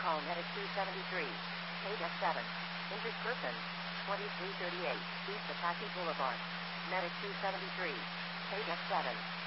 call Medic 273. Page F7. Injured person. 2338 East Apache Boulevard. Medic 273. Page F7.